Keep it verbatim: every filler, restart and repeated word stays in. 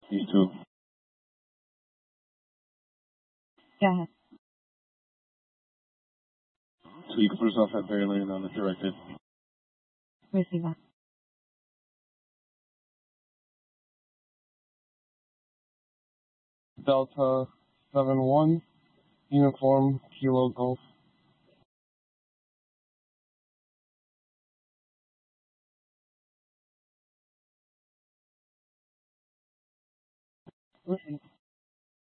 You too. Go ahead. So you can put us off at Berry Lane on the directed. Receive that. Delta seven one, Uniform Kilo Golf. Receive.